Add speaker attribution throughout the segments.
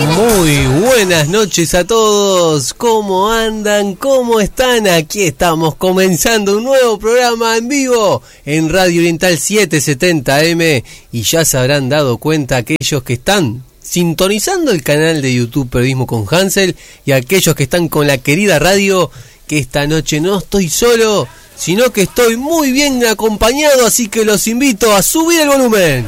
Speaker 1: Muy buenas noches a todos, ¿cómo andan? ¿Cómo están? Aquí estamos comenzando un nuevo programa en vivo en Radio Oriental 770M y ya se habrán dado cuenta aquellos que están sintonizando el canal de YouTube Periodismo con Hansel y aquellos que están con la querida radio, que esta noche no estoy solo, sino que estoy muy bien acompañado, así que los invito a subir el volumen.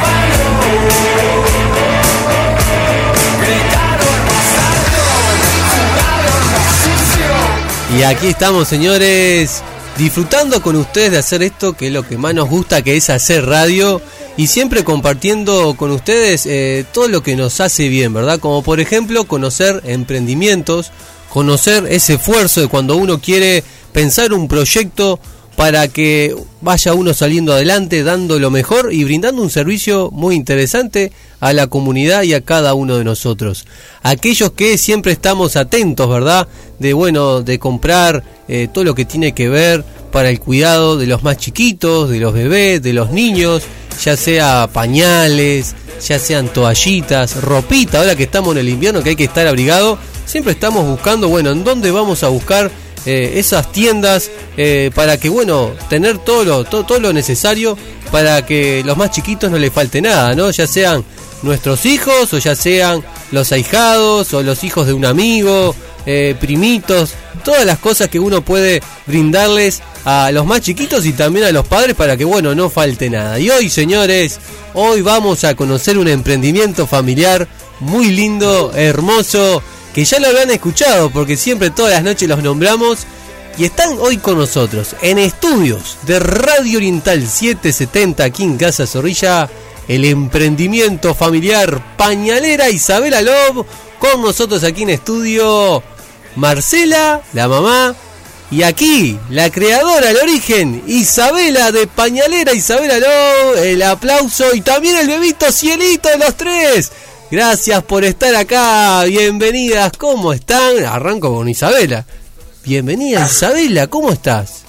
Speaker 1: Y aquí estamos, señores, disfrutando con ustedes de hacer esto, que es lo que más nos gusta, que es hacer radio, y siempre compartiendo con ustedes todo lo que nos hace bien, ¿verdad? Como por ejemplo conocer emprendimientos, conocer ese esfuerzo de cuando uno quiere pensar un proyecto para que vaya uno saliendo adelante, dando lo mejor y brindando un servicio muy interesante a la comunidad y a cada uno de nosotros. Aquellos que siempre estamos atentos, ¿verdad? De comprar todo lo que tiene que ver para el cuidado de los más chiquitos, de los bebés, de los niños, ya sea pañales, ya sean toallitas, ropita, ahora que estamos en el invierno que hay que estar abrigado, siempre estamos buscando, en dónde vamos a buscar esas tiendas para que, tener todo lo necesario para que los más chiquitos no les falte nada, ¿no? Ya sean nuestros hijos o ya sean los ahijados o los hijos de un amigo, primitos, todas las cosas que uno puede brindarles a los más chiquitos y también a los padres para que, no falte nada. Y hoy, señores, hoy vamos a conocer un emprendimiento familiar muy lindo, hermoso, que ya lo habrán escuchado porque siempre todas las noches los nombramos y están hoy con nosotros en estudios de Radio Oriental 770 aquí en Casa Zorrilla, el emprendimiento familiar Pañalera Isabela Love, con nosotros aquí en estudio Marcela, la mamá, y aquí la creadora, el origen, Isabela de Pañalera Isabela Love, el aplauso y también el bebito Cielito de los tres. Gracias por estar acá, bienvenidas, ¿cómo están? Arranco con Isabela. Bienvenida Isabela, ¿cómo estás?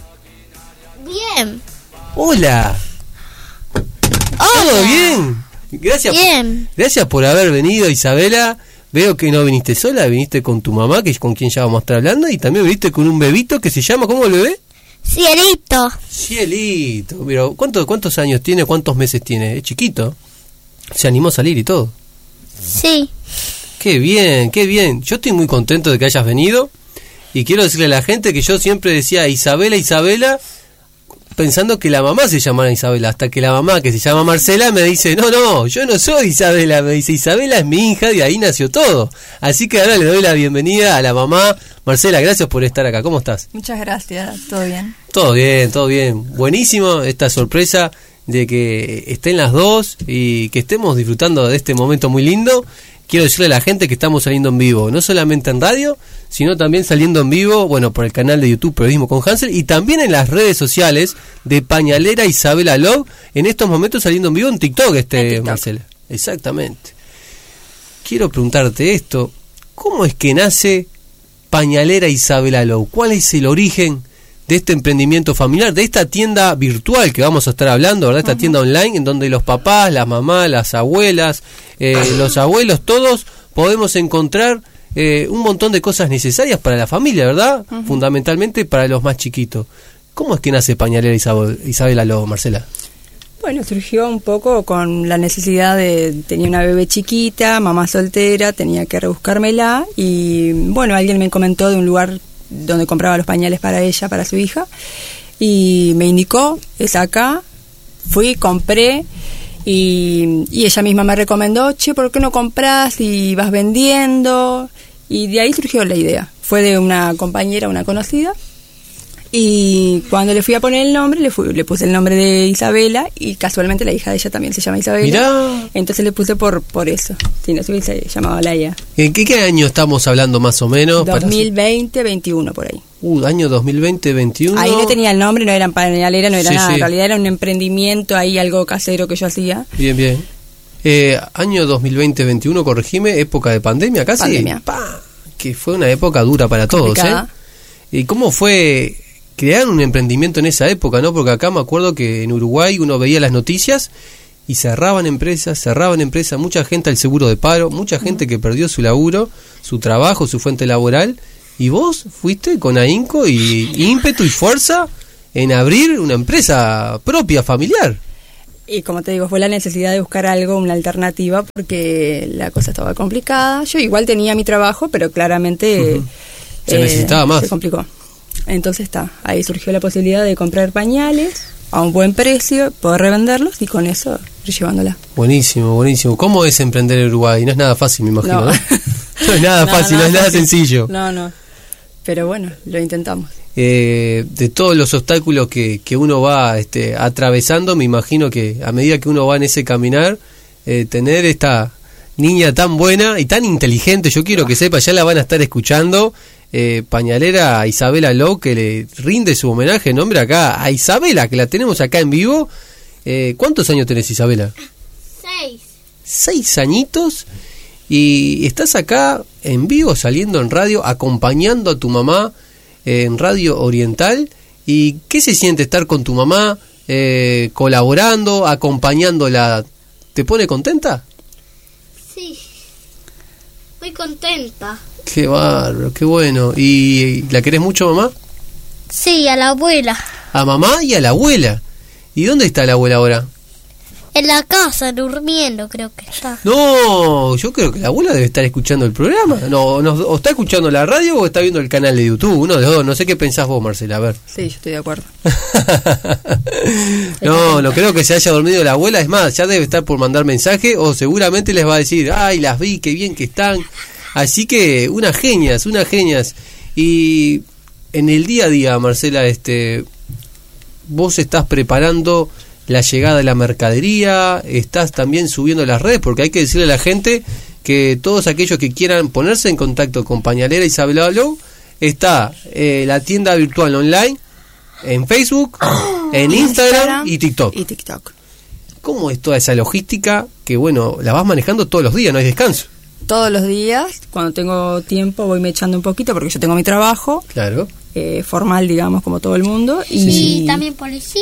Speaker 2: Bien.
Speaker 1: Hola. ¿Todo bien? Gracias.
Speaker 2: Bien.
Speaker 1: Gracias por haber venido, Isabela. Veo que no viniste sola, viniste con tu mamá, que es con quien ya vamos a estar hablando, y también viniste con un bebito que se llama, ¿cómo el bebé?
Speaker 2: Cielito.
Speaker 1: Cielito. Pero, ¿cuántos años tiene? ¿Cuántos meses tiene? Es chiquito. Se animó a salir y todo.
Speaker 2: Sí.
Speaker 1: Qué bien, qué bien. Yo estoy muy contento de que hayas venido y quiero decirle a la gente que yo siempre decía Isabela, pensando que la mamá se llamara Isabela, hasta que la mamá, que se llama Marcela, me dice, no, yo no soy Isabela, me dice, Isabela es mi hija, de ahí nació todo. Así que ahora le doy la bienvenida a la mamá. Marcela, gracias por estar acá, ¿cómo estás?
Speaker 3: Muchas gracias, ¿todo bien?
Speaker 1: Todo bien, buenísimo esta sorpresa de que estén las dos y que estemos disfrutando de este momento muy lindo. Quiero decirle a la gente que estamos saliendo en vivo, no solamente en radio, sino también saliendo en vivo, por el canal de YouTube Periodismo con Hansel y también en las redes sociales de Pañalera Isabela Love, en estos momentos saliendo en vivo en TikTok, Marcela. Exactamente. Quiero preguntarte esto, ¿cómo es que nace Pañalera Isabela Love? ¿Cuál es el origen de este emprendimiento familiar, de esta tienda virtual que vamos a estar hablando, ¿verdad? Esta tienda online en donde los papás, las mamás, las abuelas, los abuelos, todos podemos encontrar un montón de cosas necesarias para la familia, ¿verdad? Fundamentalmente para los más chiquitos. ¿Cómo es que nace Pañalera Isabela Love, Marcela?
Speaker 3: Bueno, surgió un poco con la necesidad tenía una bebé chiquita, mamá soltera, tenía que rebuscármela y alguien me comentó de un lugar donde compraba los pañales para ella, para su hija, y me indicó, es acá, fui, compré, y ella misma me recomendó, ¿por qué no compras y vas vendiendo? Y de ahí surgió la idea, fue de una compañera, una conocida, y cuando le fui a poner el nombre, le puse el nombre de Isabela, y casualmente la hija de ella también se llama Isabela.
Speaker 1: Mirá.
Speaker 3: Entonces le puse por eso, si no se hubiese llamado Laia.
Speaker 1: ¿En qué año estamos hablando más o menos?
Speaker 3: 2020, 21 por ahí.
Speaker 1: Año 2020, 21.
Speaker 3: Ahí no tenía el nombre, no era pañalera, no era nada.
Speaker 1: Sí.
Speaker 3: En realidad era un emprendimiento ahí, algo casero que yo hacía.
Speaker 1: Bien. Año 2020, 21, corregime, época de pandemia casi.
Speaker 3: Pandemia.
Speaker 1: Que fue una época dura para todos,
Speaker 3: complicada.
Speaker 1: ¿Y cómo fue crear un emprendimiento en esa época, no? Porque acá me acuerdo que en Uruguay uno veía las noticias y cerraban empresas, mucha gente al seguro de paro, mucha gente que perdió su laburo, su trabajo, su fuente laboral, y vos fuiste con ahínco y ímpetu y fuerza en abrir una empresa propia, familiar.
Speaker 3: Y como te digo, fue la necesidad de buscar algo, una alternativa, porque la cosa estaba complicada. Yo igual tenía mi trabajo, pero claramente
Speaker 1: se necesitaba más.
Speaker 3: Se complicó. Entonces ahí surgió la posibilidad de comprar pañales a un buen precio, poder revenderlos y con eso ir llevándola.
Speaker 1: Buenísimo, buenísimo. ¿Cómo es emprender en Uruguay? No es nada fácil, me imagino, ¿no? No es nada fácil, no es nada sencillo.
Speaker 3: No. Pero bueno, lo intentamos.
Speaker 1: De todos los obstáculos que uno va atravesando, me imagino que a medida que uno va en ese caminar, tener esta niña tan buena y tan inteligente, yo quiero que sepa, ya la van a estar escuchando, pañalera Isabela Lowe, que le rinde su homenaje, nombre acá a Isabela, que la tenemos acá en vivo. ¿Cuántos años tenés, Isabela?
Speaker 2: 6.
Speaker 1: 6 añitos, y estás acá en vivo, saliendo en radio, acompañando a tu mamá en Radio Oriental. ¿Y qué se siente estar con tu mamá, colaborando, acompañándola? ¿Te pone contenta?
Speaker 2: Sí, muy contenta.
Speaker 1: Qué bárbaro, qué bueno. ¿Y la querés mucho, mamá?
Speaker 2: Sí, a la abuela.
Speaker 1: A mamá y a la abuela. ¿Y dónde está la abuela ahora?
Speaker 2: En la casa, durmiendo, creo que está.
Speaker 1: No, yo creo que la abuela debe estar escuchando el programa. No, o está escuchando la radio o está viendo el canal de YouTube. Uno de los dos. No sé qué pensás vos, Marcela. A ver.
Speaker 3: Sí, yo estoy de acuerdo.
Speaker 1: No creo que se haya dormido la abuela. Es más, ya debe estar por mandar mensaje o seguramente les va a decir, ay, las vi, qué bien que están. Así que unas genias. Y en el día a día, Marcela, vos estás preparando la llegada de la mercadería, estás también subiendo las redes, porque hay que decirle a la gente que todos aquellos que quieran ponerse en contacto con Pañalera Isabela Lowe, está la tienda virtual online en Facebook, en Instagram y TikTok. ¿Cómo es toda esa logística que, bueno, la vas manejando todos los días, no hay descanso?
Speaker 3: Todos los días, cuando tengo tiempo voy me echando un poquito, porque yo tengo mi trabajo.
Speaker 1: Claro.
Speaker 3: Formal, digamos, como todo el mundo.
Speaker 2: Y también policía.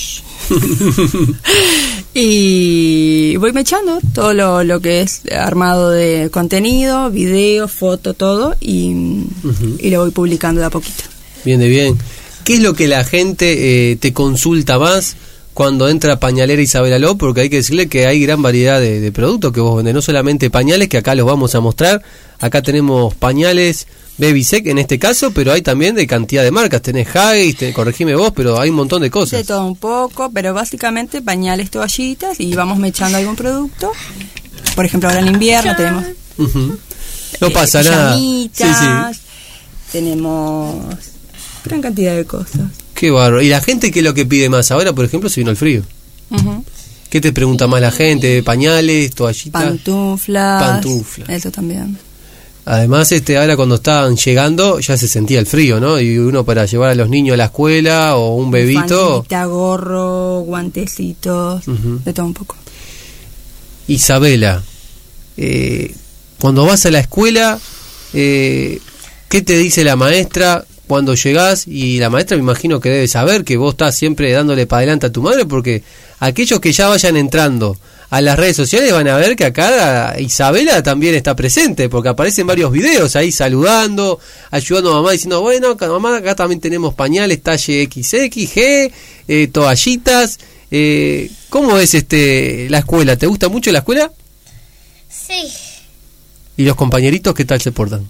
Speaker 3: Y voy me echando todo lo que es armado de contenido, video, foto, todo, y lo voy publicando de a poquito.
Speaker 1: Bien, ¿Qué es lo que la gente te consulta más cuando entra a Pañalera Isabela Lowe? Porque hay que decirle que hay gran variedad de productos que vos vendés, no solamente pañales, que acá los vamos a mostrar. Acá tenemos pañales Babysec en este caso, pero hay también de cantidad de marcas. Tenés Huggies, corregime vos, pero hay un montón de cosas.
Speaker 3: De todo un poco, pero básicamente pañales, toallitas, y vamos mechando algún producto. Por ejemplo, ahora en invierno tenemos
Speaker 1: no pasa nada. Sí.
Speaker 3: Tenemos gran cantidad de cosas.
Speaker 1: Qué bárbaro. ¿Y la gente qué es lo que pide más? Ahora, por ejemplo, se vino el frío. ¿Qué te pregunta más la gente? ¿Pañales, toallitas?
Speaker 3: Pantuflas. Eso también.
Speaker 1: Además, ahora cuando estaban llegando ya se sentía el frío, ¿no? Y uno para llevar a los niños a la escuela o un bebito...
Speaker 3: Bufandita, gorro, guantecitos, de todo un poco.
Speaker 1: Isabela, cuando vas a la escuela, ¿qué te dice la maestra cuando llegás? Y la maestra me imagino que debe saber que vos estás siempre dándole para adelante a tu madre, porque aquellos que ya vayan entrando a las redes sociales van a ver que acá Isabela también está presente, porque aparecen varios videos ahí saludando, ayudando a mamá, diciendo, bueno, mamá, acá también tenemos pañales talle XX, G, toallitas. ¿Cómo es la escuela? ¿Te gusta mucho la escuela?
Speaker 2: Sí.
Speaker 1: ¿Y los compañeritos qué tal se portan?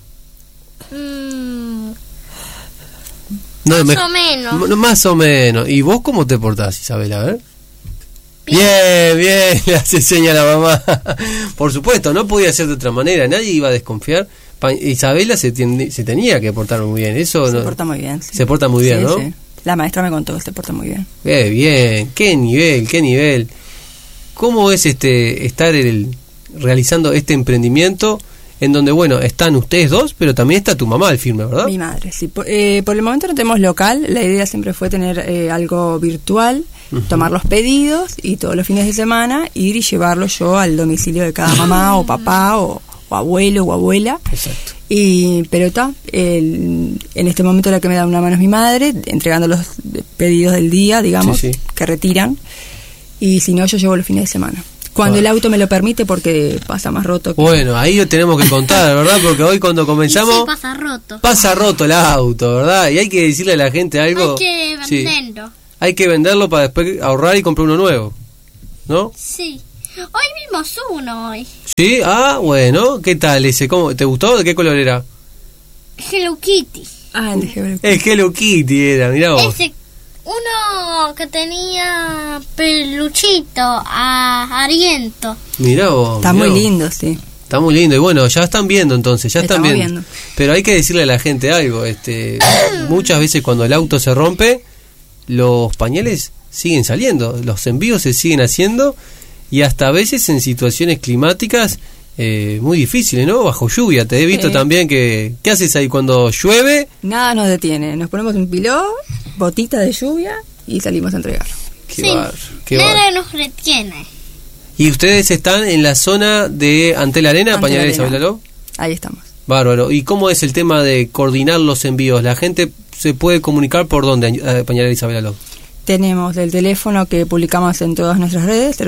Speaker 2: Más o menos.
Speaker 1: Más o menos. ¿Y vos cómo te portás, Isabela? A ver. Bien, le hace seña a la mamá. Por supuesto, no podía ser de otra manera, nadie iba a desconfiar. Isabela se tenía que portar muy bien. Eso
Speaker 3: se porta muy bien. Sí.
Speaker 1: Se porta muy bien, ¿no?
Speaker 3: Sí. La maestra me contó que se porta muy bien.
Speaker 1: Bien, qué nivel. ¿Cómo es estar realizando este emprendimiento en donde, bueno, están ustedes dos, pero también está tu mamá al firme, ¿verdad?
Speaker 3: Mi madre, sí. Por el momento no tenemos local, la idea siempre fue tener algo virtual, tomar los pedidos y todos los fines de semana ir y llevarlo yo al domicilio de cada mamá o papá o abuelo o abuela.
Speaker 1: Exacto.
Speaker 3: Pero está, en este momento la que me da una mano es mi madre, entregando los pedidos del día, digamos, que retiran. y si no, yo llevo los fines de semana. Cuando el auto me lo permite, porque pasa más roto.
Speaker 1: Bueno, ahí lo tenemos que contar, ¿verdad? Porque hoy cuando comenzamos...
Speaker 2: Y sí, pasa roto.
Speaker 1: Pasa roto el auto, ¿verdad? Y hay que decirle a la gente algo...
Speaker 2: Hay que venderlo.
Speaker 1: Sí. Hay que venderlo para después ahorrar y comprar uno nuevo, ¿no?
Speaker 2: Sí. Hoy vimos uno hoy.
Speaker 1: ¿Sí? Ah, bueno. ¿Qué tal ese? ¿Cómo? ¿Te gustó? ¿De qué color era?
Speaker 2: Hello Kitty.
Speaker 3: Ah, el de Hello Kitty.
Speaker 1: El Hello Kitty era, mirá vos.
Speaker 2: Ese, uno que tenía peluchito ariento.
Speaker 1: Mirá vos.
Speaker 3: Está
Speaker 1: mirá
Speaker 3: muy
Speaker 1: vos.
Speaker 3: lindo, sí.
Speaker 1: Está muy lindo. Y bueno, ya están viendo entonces, ya están
Speaker 3: Estamos
Speaker 1: viendo.
Speaker 3: viendo.
Speaker 1: Pero hay que decirle a la gente algo. Muchas veces cuando el auto se rompe, los pañales siguen saliendo. Los envíos se siguen haciendo. Y hasta a veces en situaciones climáticas muy difíciles, ¿no? Bajo lluvia. Te he visto también que... ¿Qué haces ahí cuando llueve?
Speaker 3: Nada nos detiene. Nos ponemos un pilón, botita de lluvia y salimos a entregarlo.
Speaker 1: Qué
Speaker 2: Sí,
Speaker 1: bárbaro, qué
Speaker 2: nada
Speaker 1: bárbaro.
Speaker 2: nos retiene.
Speaker 1: ¿Y ustedes están en la zona de Ante la Arena,
Speaker 3: Ante
Speaker 1: Pañalera
Speaker 3: la
Speaker 1: Isabel
Speaker 3: Arena.
Speaker 1: Aló?
Speaker 3: Ahí estamos.
Speaker 1: Bárbaro. ¿Y cómo es el tema de coordinar los envíos? ¿La gente se puede comunicar por dónde, Pañalera Isabel Aló?
Speaker 3: Tenemos el teléfono que publicamos en todas nuestras redes,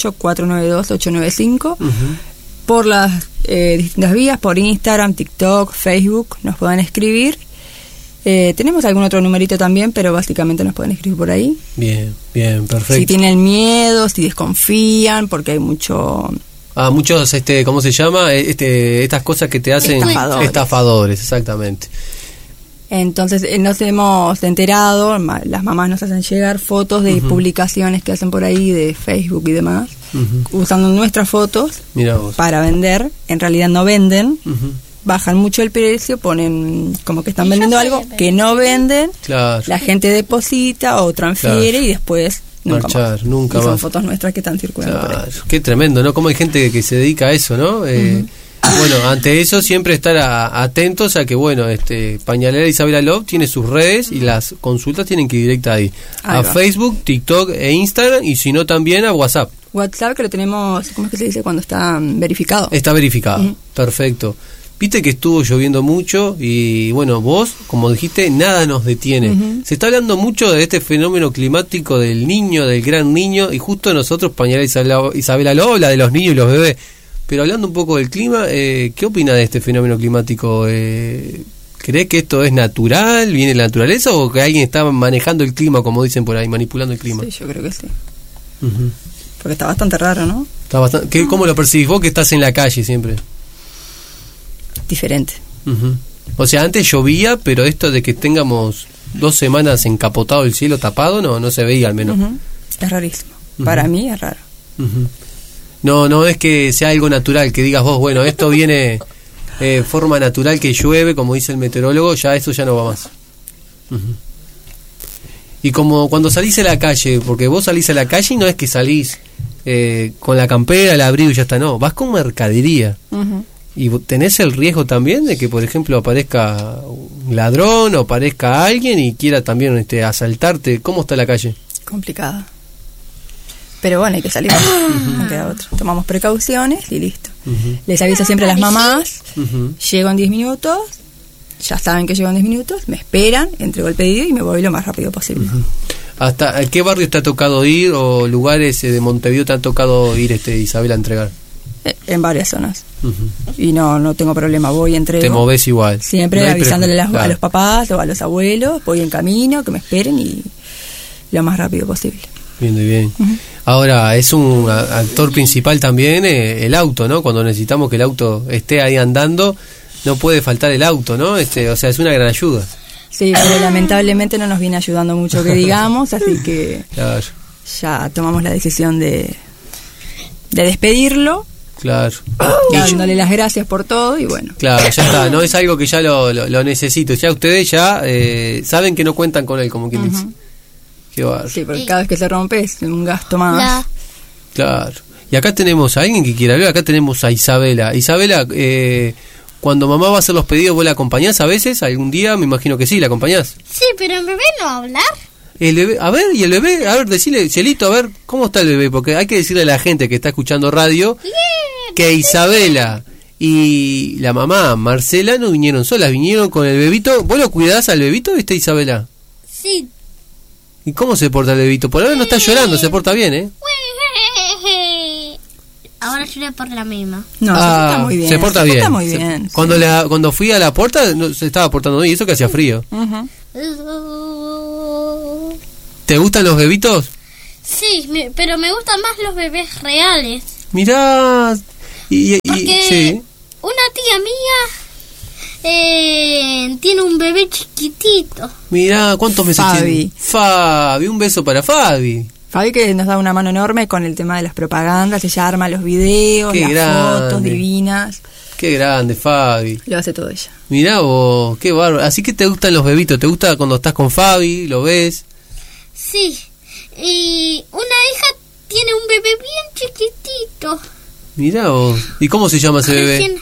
Speaker 3: 098-492-895. Por las distintas vías, por Instagram, TikTok, Facebook, nos pueden escribir. Tenemos algún otro numerito también, pero básicamente nos pueden escribir por ahí.
Speaker 1: Bien, bien, perfecto.
Speaker 3: Si tienen miedo, si desconfían, porque hay mucho...
Speaker 1: Muchos, ¿cómo se llama? Estas cosas que te hacen...
Speaker 3: Estafadores.
Speaker 1: Estafadores, exactamente.
Speaker 3: Entonces nos hemos enterado, las mamás nos hacen llegar fotos de publicaciones que hacen por ahí de Facebook y demás, usando nuestras fotos
Speaker 1: Mira vos.
Speaker 3: para vender. En realidad no venden,
Speaker 1: Ujú.
Speaker 3: bajan mucho el precio, ponen como que están
Speaker 2: Y
Speaker 3: vendiendo
Speaker 2: yo
Speaker 3: algo
Speaker 2: sé,
Speaker 3: que no venden,
Speaker 1: Claro.
Speaker 3: la gente deposita o transfiere
Speaker 1: Claro.
Speaker 3: y después nunca
Speaker 1: Marchar,
Speaker 3: más.
Speaker 1: nunca
Speaker 3: Y son
Speaker 1: más.
Speaker 3: fotos nuestras que están circulando por ahí.
Speaker 1: Claro, qué tremendo, ¿no? Cómo hay gente que se dedica a eso, ¿no? Bueno, ante eso siempre estar atentos a que, bueno, Pañalera Isabel Aló tiene sus redes y las consultas tienen que ir directa ahí.
Speaker 3: Ahí
Speaker 1: A
Speaker 3: va.
Speaker 1: Facebook, TikTok e Instagram y si no también a WhatsApp.
Speaker 3: WhatsApp que lo tenemos, ¿cómo es que se dice? Cuando está verificado.
Speaker 1: Está verificado. Perfecto. Viste que estuvo lloviendo mucho y, bueno, vos, como dijiste, nada nos detiene. Se está hablando mucho de este fenómeno climático del niño, del gran niño, y justo nosotros, Pañalera Isabel Aló, habla de los niños y los bebés. Pero hablando un poco del clima, ¿qué opina de este fenómeno climático? ¿Cree que esto es natural, viene de la naturaleza o que alguien está manejando el clima, como dicen por ahí, manipulando el clima?
Speaker 3: Sí, yo creo que sí.
Speaker 1: Ujú.
Speaker 3: Porque está bastante raro, ¿no?
Speaker 1: Está bastante, ¿cómo lo percibís vos que estás en la calle siempre?
Speaker 3: Diferente.
Speaker 1: Ujú. O sea, antes llovía, pero esto de que tengamos 2 semanas encapotado el cielo tapado, no se veía al menos.
Speaker 3: Ujú. Es rarísimo. Para mí es raro.
Speaker 1: Ujú. No es que sea algo natural, que digas vos, bueno, esto viene forma natural que llueve, como dice el meteorólogo, ya eso ya no va más. Ujú. Y como cuando salís a la calle, porque vos salís a la calle y no es que salís con la campera, el abrigo y ya está, no, vas con mercadería.
Speaker 3: Ujú.
Speaker 1: ¿Y tenés el riesgo también de que, por ejemplo, aparezca un ladrón o aparezca alguien y quiera también asaltarte? ¿Cómo está la calle?
Speaker 3: Complicada. Pero bueno, hay que salir. No queda otro. Tomamos precauciones y listo. Les aviso siempre a las mamás.
Speaker 1: Ujú.
Speaker 3: Llego en 10 minutos. Ya saben que llego en 10 minutos. Me esperan, entrego el pedido y me voy lo más rápido posible.
Speaker 1: ¿Hasta qué barrio te ha tocado ir o lugares de Montevideo te ha tocado ir, Isabel, a entregar?
Speaker 3: En varias zonas.
Speaker 1: Ujú.
Speaker 3: Y no tengo problema. Voy, entrego.
Speaker 1: Te moves igual.
Speaker 3: Siempre
Speaker 1: No hay
Speaker 3: avisándole a
Speaker 1: claro.
Speaker 3: los papás o a los abuelos. Voy en camino, que me esperen y lo más rápido posible.
Speaker 1: Bien, muy bien. Ahora, es un actor principal también el auto, ¿no? Cuando necesitamos que el auto esté ahí andando, no puede faltar el auto, ¿no? O sea, es una gran ayuda.
Speaker 3: Sí, pero lamentablemente no nos viene ayudando mucho que digamos, así que
Speaker 1: Claro,
Speaker 3: ya tomamos la decisión de despedirlo,
Speaker 1: claro.
Speaker 3: dándole las gracias por todo y bueno.
Speaker 1: Claro, ya está, no es algo que ya lo necesito. Ya ustedes ya saben que no cuentan con él, como quien dice. Qué bárbaro.
Speaker 3: Sí, porque cada vez que se rompe es un gasto más.
Speaker 2: La-
Speaker 1: Claro. Y acá tenemos a alguien que quiera hablar, acá tenemos a Isabela. Isabela, cuando mamá va a hacer los pedidos, ¿vos la acompañás a veces? ¿Algún día? Me imagino que sí, ¿la acompañás?
Speaker 2: Sí, pero el bebé no va a hablar.
Speaker 1: El bebé, a ver, y el bebé, a ver, decile, Cielito, a ver, ¿cómo está el bebé? Porque hay que decirle a la gente que está escuchando radio que Isabela y la mamá Marcela no vinieron solas, vinieron con el bebito. ¿Vos lo cuidás al bebito, viste, Isabela?
Speaker 2: Sí.
Speaker 1: ¿Y cómo se porta el bebito? Por ahora no está llorando, se porta bien, ¿eh?
Speaker 2: Bueno, ahora llora por la misma.
Speaker 3: No, se porta muy bien.
Speaker 1: Se porta bien.
Speaker 3: Se porta muy bien. Sí.
Speaker 1: Cuando fui a la puerta no, se estaba portando bien, y eso que hacía frío.
Speaker 3: Ujú.
Speaker 1: ¿Te gustan los bebitos?
Speaker 2: Sí, pero me gustan más los bebés reales.
Speaker 1: Mirá.
Speaker 2: Porque
Speaker 1: Sí.
Speaker 2: una tía mía tiene un bebé chiquitito.
Speaker 1: Mirá, ¿cuántos meses
Speaker 3: Fabi.
Speaker 1: tiene? Fabi, un beso para Fabi.
Speaker 3: Fabi, que nos da una mano enorme con el tema de las propagandas, ella arma los videos,
Speaker 1: Qué
Speaker 3: las
Speaker 1: grande.
Speaker 3: fotos divinas,
Speaker 1: Qué grande, Fabi.
Speaker 3: lo hace todo ella.
Speaker 1: Mirá vos, qué bárbaro. Así que te gustan los bebitos, ¿te gusta cuando estás con Fabi, lo ves?
Speaker 2: Sí, y una hija tiene un bebé bien chiquitito.
Speaker 1: Mirá vos. ¿Y cómo se llama ese bebé?
Speaker 2: Recién,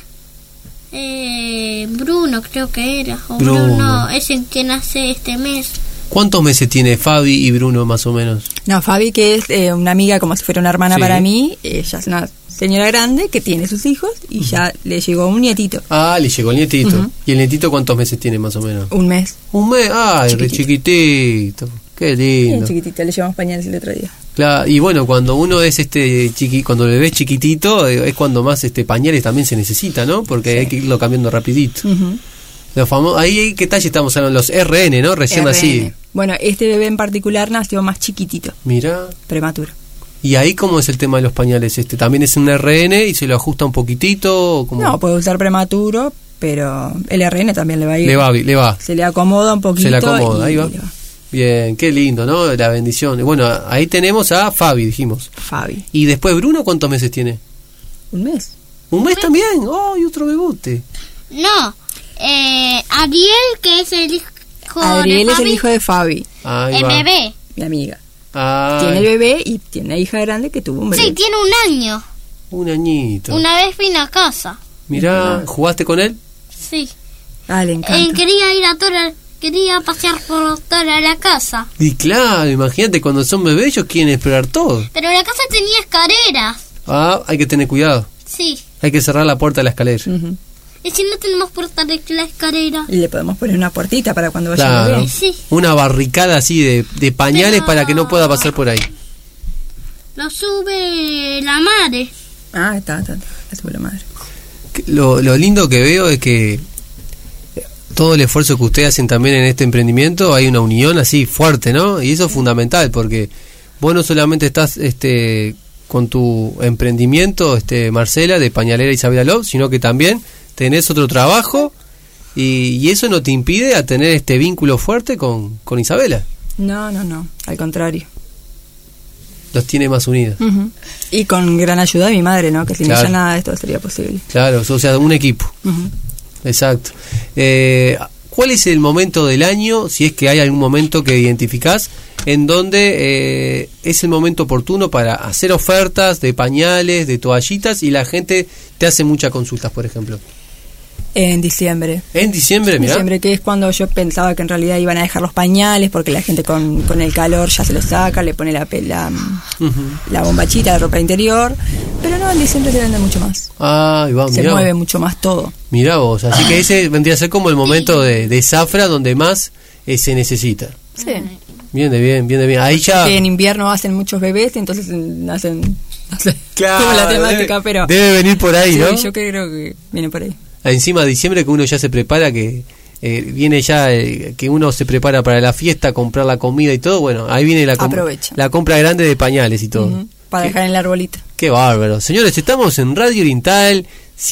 Speaker 2: Bruno creo que era, o
Speaker 1: Bruno.
Speaker 2: Bruno es el que nace este mes.
Speaker 1: ¿Cuántos meses tiene Fabi y Bruno más o menos?
Speaker 3: No, Fabi, que es una amiga como si fuera una hermana
Speaker 1: Sí.
Speaker 3: para mí, ella es una señora grande que tiene sus hijos y ya le llegó un nietito,
Speaker 1: Ah, le llegó el nietito.
Speaker 3: Ujú.
Speaker 1: ¿Y el nietito cuántos meses tiene más o menos?
Speaker 3: un mes.
Speaker 1: Un mes. Ay, re chiquitito. Qué
Speaker 3: Bien
Speaker 1: lindo.
Speaker 3: chiquitito, le llevamos pañales el otro día.
Speaker 1: Claro, y bueno, cuando uno es cuando el bebé es chiquitito, es cuando más pañales también se necesita, ¿no? Porque hay que irlo cambiando rapidito.
Speaker 3: Ujú.
Speaker 1: Ahí, ¿qué talle estamos hablando? Los RN, ¿no? Recién así.
Speaker 3: RN. Bueno, este bebé en particular nació más chiquitito,
Speaker 1: Mira.
Speaker 3: prematuro.
Speaker 1: ¿Y ahí cómo es el tema de los pañales? ¿También es un RN y se lo ajusta un poquitito? ¿O cómo?
Speaker 3: No, puede usar prematuro, pero el RN también le va a ir.
Speaker 1: Le va.
Speaker 3: Se le acomoda un poquito.
Speaker 1: Se le acomoda,
Speaker 3: y
Speaker 1: ahí va.
Speaker 3: le
Speaker 1: Bien, qué lindo, ¿no? La bendición. Bueno, ahí tenemos a Fabi, dijimos.
Speaker 3: Fabi,
Speaker 1: ¿Y después Bruno cuántos meses tiene?
Speaker 3: un mes.
Speaker 1: ¿Un mes también? ¡Ay, otro bebote!
Speaker 2: No, Ariel, que es el hijo
Speaker 3: Adriel
Speaker 2: de
Speaker 3: es el
Speaker 2: Fabi,
Speaker 3: hijo de Fabi,
Speaker 1: Ahí
Speaker 2: el
Speaker 1: va.
Speaker 2: bebé.
Speaker 3: mi amiga.
Speaker 1: Ay,
Speaker 3: Tiene el bebé y tiene una hija grande que tuvo un bebé.
Speaker 2: Sí, tiene un año.
Speaker 1: un añito.
Speaker 2: Una vez vino a casa.
Speaker 1: Mirá, ¿jugaste con él?
Speaker 2: Sí.
Speaker 3: Ah, le encanta.
Speaker 2: Quería ir a quería pasear por toda la casa.
Speaker 1: Y claro, imagínate, cuando son bebés ellos quieren explorar todo.
Speaker 2: Pero la casa tenía escaleras.
Speaker 1: Ah, hay que tener cuidado.
Speaker 2: Sí.
Speaker 1: Hay que cerrar la puerta de la escalera.
Speaker 3: Ujú.
Speaker 2: Y si no tenemos puerta de la escalera.
Speaker 3: Y le podemos poner una puertita para cuando vaya el
Speaker 1: Claro.
Speaker 3: bebé.
Speaker 2: Sí.
Speaker 1: Una barricada así de pañales
Speaker 2: Pero-
Speaker 1: para que no pueda pasar por ahí.
Speaker 2: Lo sube la madre.
Speaker 3: Ah, está, la tuvo la madre.
Speaker 1: Lo lindo que veo es que todo el esfuerzo que ustedes hacen también en este emprendimiento, hay una unión así fuerte, ¿no? Y eso es fundamental, porque vos no solamente estás con tu emprendimiento, Marcela, de Pañalera Isabela Love, sino que también tenés otro trabajo y eso no te impide a tener este vínculo fuerte con Isabela.
Speaker 3: No, al contrario.
Speaker 1: Los tiene más unidos.
Speaker 3: Ujú. Y con gran ayuda de mi madre, ¿no? Que sin
Speaker 1: Claro.
Speaker 3: ella nada de esto sería posible.
Speaker 1: Claro, o sea, un equipo.
Speaker 3: Ujú.
Speaker 1: Exacto. ¿Cuál es el momento del año, si es que hay algún momento que identificás, en donde es el momento oportuno para hacer ofertas de pañales, de toallitas y la gente te hace muchas consultas, por ejemplo?
Speaker 3: En diciembre.
Speaker 1: En diciembre, mirá.
Speaker 3: Diciembre, que es cuando yo pensaba que en realidad iban a dejar los pañales, porque la gente con el calor ya se los saca, le pone la bombachita, la ropa interior. Pero no, en diciembre se vende mucho más.
Speaker 1: Ah, va,
Speaker 3: Se mueve mucho más todo.
Speaker 1: Mirá vos, así que ese vendría a ser como el momento de zafra donde más se necesita.
Speaker 3: Sí.
Speaker 1: Bien de bien. Ahí ya...
Speaker 3: Que en invierno hacen muchos bebés y entonces hacen, no sé, como la temática, pero...
Speaker 1: Debe venir por ahí,
Speaker 3: Sí,
Speaker 1: ¿no?
Speaker 3: yo creo que viene por ahí.
Speaker 1: Encima de diciembre que uno ya se prepara, que viene ya, que uno se prepara para la fiesta, comprar la comida y todo, bueno, ahí viene
Speaker 3: Aprovecha.
Speaker 1: la compra grande de pañales y todo.
Speaker 3: Ujú, para dejar en el arbolito.
Speaker 1: Qué bárbaro. Señores, estamos en Radio Oriental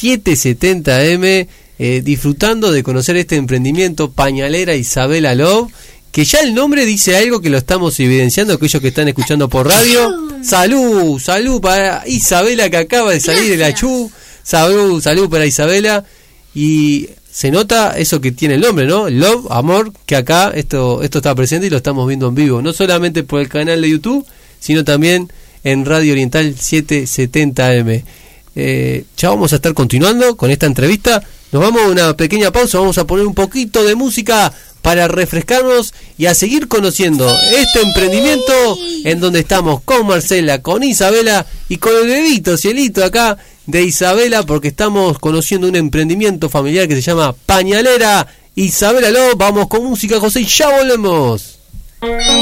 Speaker 1: 770M, disfrutando de conocer este emprendimiento Pañalera Isabela Love, que ya el nombre dice algo que lo estamos evidenciando, aquellos que están escuchando por radio. Salud para Isabela, que acaba de salir de la Chu. Salud para Isabela. Y se nota eso que tiene el nombre, ¿no? Love, amor, que acá esto está presente y lo estamos viendo en vivo, no solamente por el canal de YouTube, sino también en Radio Oriental 770M. Ya vamos a estar continuando con esta entrevista. Nos vamos a una pequeña pausa, vamos a poner un poquito de música para refrescarnos y a seguir conociendo este emprendimiento en donde estamos con Marcela, con Isabela y con el bebito Cielito acá de Isabela, porque estamos conociendo un emprendimiento familiar que se llama Pañalera Isabela Love. Vamos con música, José, y ya volvemos.